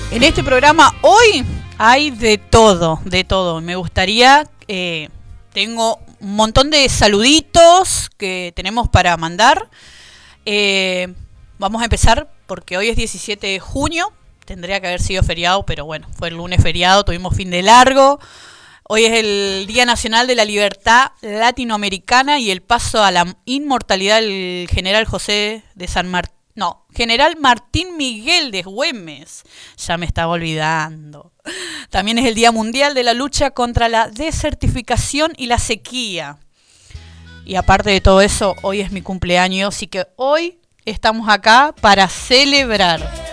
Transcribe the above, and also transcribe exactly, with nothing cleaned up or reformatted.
En este programa hoy hay de todo, de todo. Me gustaría, eh, tengo un montón de saluditos que tenemos para mandar. Eh, vamos a empezar porque hoy es diecisiete de junio, tendría que haber sido feriado, pero bueno, fue el lunes feriado, tuvimos fin de largo. Hoy es el Día Nacional de la Libertad Latinoamericana y el paso a la inmortalidad del general José de San Martín. No, General Martín Miguel de Güemes. Ya me estaba olvidando. También es el Día Mundial de la Lucha contra la Desertificación y la Sequía. Y aparte de todo eso, hoy es mi cumpleaños, así que hoy estamos acá para celebrar.